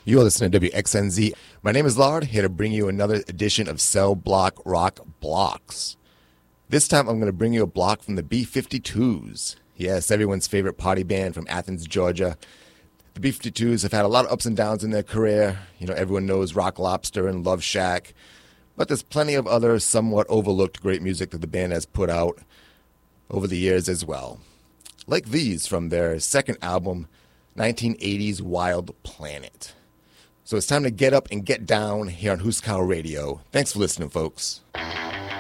You're listening to WXNZ. My name is Lard, here to bring you another edition of Cell Block Rock Blocks. This time I'm going to bring you a block from the B-52s. Yes, everyone's favorite party band from Athens, Georgia. The B-52s have had a lot of ups and downs in their career. You know, everyone knows Rock Lobster and Love Shack. But there's plenty of other somewhat overlooked great music that the band has put out over the years as well. Like these from their second album, 1980's Wild Planet. So it's time to get up and get down here on Huskow Radio. Thanks for listening, folks.